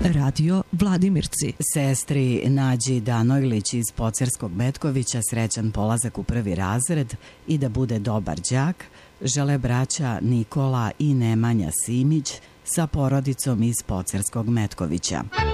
Radio Vladimirci. Sestri Nađi Danojlić iz Pocerskog Metkovića srećan polazak u 1. razred i da bude dobar đak žele braća Nikola i Nemanja Simić sa porodicom iz Pocerskog Metkovića.